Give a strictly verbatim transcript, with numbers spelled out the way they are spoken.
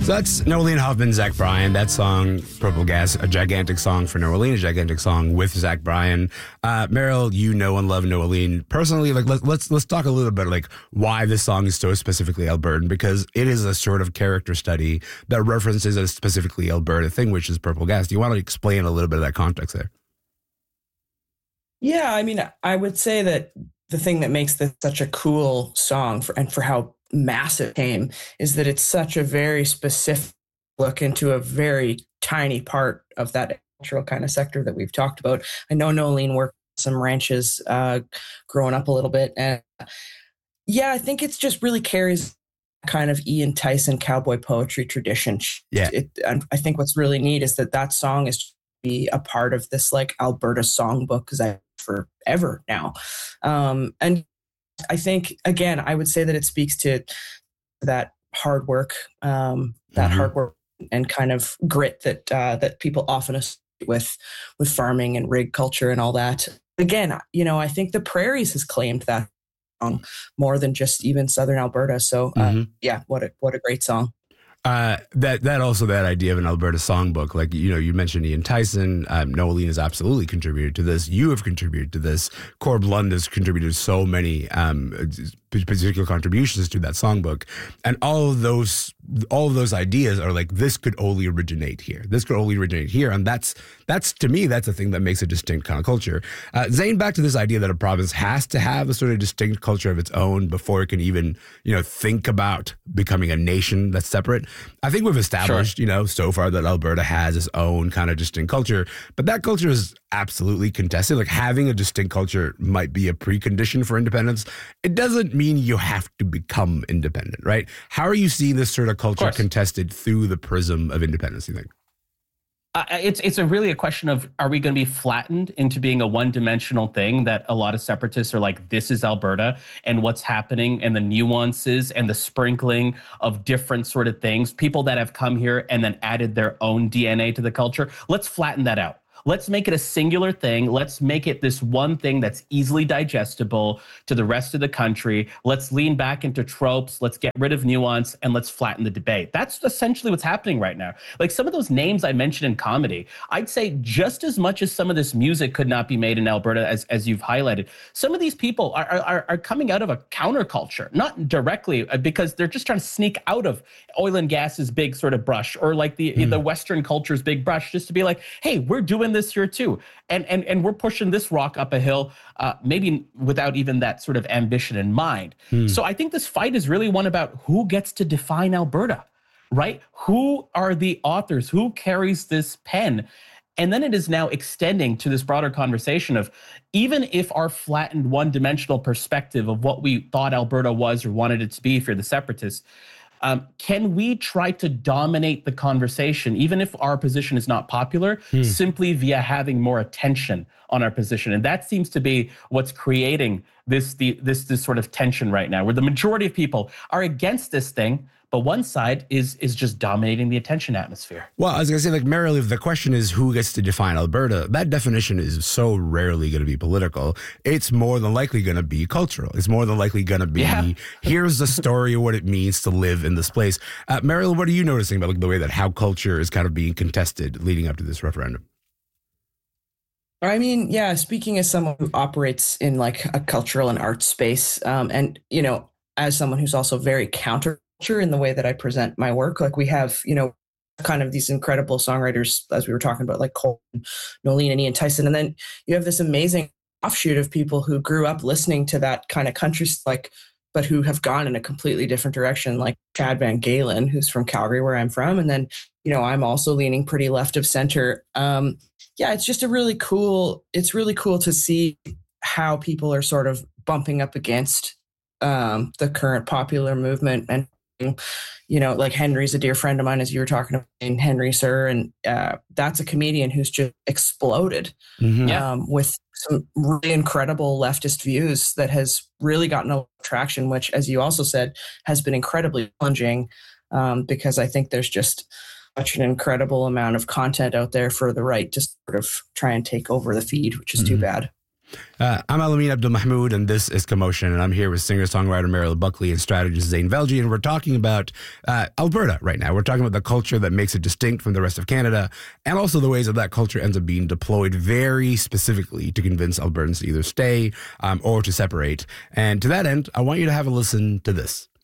So that's Noeline Hoffman, Zach Bryan. That song, Purple Gas, a gigantic song for Noeline, a gigantic song with Zach Bryan. Uh, Meryl, you know and love Noeline personally. Like, let, let's let's talk a little bit like why this song is so specifically Albertan, because it is a sort of character study that references a specifically Alberta thing, which is Purple Gas. Do you want to explain a little bit of that context there? Yeah, I mean, I would say that the thing that makes this such a cool song for, and for how massive it came is that it's such a very specific look into a very tiny part of that natural kind of sector that we've talked about. I know Noeline worked some ranches uh, growing up a little bit. And yeah, I think it's just really carries kind of Ian Tyson cowboy poetry tradition. Yeah. It, and I think what's really neat is that that song is to be a part of this like Alberta songbook because I forever now. Um, and I think, again, I would say that it speaks to that hard work, um, that mm-hmm. hard work and kind of grit that uh, that people often associate with with farming and rig culture and all that. Again, you know, I think the Prairies has claimed that song more than just even Southern Alberta. So, uh, mm-hmm. yeah, what a what a great song. Uh, that that also that idea of an Alberta songbook, like, you know, you mentioned Ian Tyson, um, Noeline has absolutely contributed to this. You have contributed to this. Corb Lund has contributed so many um, particular contributions to that songbook, and all of those all of those ideas are like, this could only originate here. This could only originate here, and that's that's to me that's the thing that makes a distinct kind of culture. Uh, Zane, back to this idea that a province has to have a sort of distinct culture of its own before it can even, you know, think about becoming a nation that's separate. I think we've established, sure. you know, so far that Alberta has its own kind of distinct culture, but that culture is absolutely contested. Like, having a distinct culture might be a precondition for independence. It doesn't mean you have to become independent, right? How are you seeing this sort of culture of contested through the prism of independence, you think? Uh, it's it's a really a question of, are we going to be flattened into being a one-dimensional thing that a lot of separatists are like, this is Alberta, and what's happening and the nuances and the sprinkling of different sort of things, people that have come here and then added their own D N A to the culture. Let's flatten that out. Let's make it a singular thing. Let's make it this one thing that's easily digestible to the rest of the country. Let's lean back into tropes. Let's get rid of nuance, and let's flatten the debate. That's essentially what's happening right now. Like some of those names I mentioned in comedy, I'd say just as much as some of this music could not be made in Alberta, as, as you've highlighted, some of these people are, are, are coming out of a counterculture, not directly because they're just trying to sneak out of oil and gas's big sort of brush, or like the, mm. the Western culture's big brush, just to be like, hey, we're doing this here too, and and and we're pushing this rock up a hill, uh, maybe without even that sort of ambition in mind. Hmm. So I think this fight is really one about who gets to define Alberta, right? Who are the authors? Who carries this pen? And then it is now extending to this broader conversation of, even if our flattened one-dimensional perspective of what we thought Alberta was or wanted it to be, if you're the separatists, Um, can we try to dominate the conversation, even if our position is not popular, hmm. simply via having more attention on our position? And that seems to be what's creating this the, this this sort of tension right now, where the majority of people are against this thing, but one side is is just dominating the attention atmosphere. Well, I was going to say, like, Meryl, if the question is who gets to define Alberta, that definition is so rarely going to be political. It's more than likely going to be cultural. It's more than likely going to be, yeah. here's the story of what it means to live in this place. Uh, Meryl, what are you noticing about like, the way that how culture is kind of being contested leading up to this referendum? I mean, yeah, speaking as someone who operates in like a cultural and art space, um, and, you know, as someone who's also very counterculture in the way that I present my work, like we have, you know, kind of these incredible songwriters, as we were talking about, like Cole, Noeline, and Ian Tyson. And then you have this amazing offshoot of people who grew up listening to that kind of country, like, but who have gone in a completely different direction, like Chad Van Galen, who's from Calgary, where I'm from. And then, you know, I'm also leaning pretty left of center. Um, yeah, it's just a really cool, it's really cool to see how people are sort of bumping up against um, the current popular movement. And, you know, like Henry's a dear friend of mine, as you were talking about, and Henry Sir, and uh, that's a comedian who's just exploded mm-hmm. um, with some really incredible leftist views that has really gotten a lot of traction, which, as you also said, has been incredibly challenging um, because I think there's just such an incredible amount of content out there for the right to sort of try and take over the feed, which is mm-hmm. too bad. Uh, I'm Alamin Abdelmahmoud, and this is Commotion, and I'm here with singer-songwriter Meryl Buckley and strategist Zane Velji, and we're talking about uh, Alberta right now. We're talking about the culture that makes it distinct from the rest of Canada, and also the ways that that culture ends up being deployed very specifically to convince Albertans to either stay um, or to separate. And to that end, I want you to have a listen to this.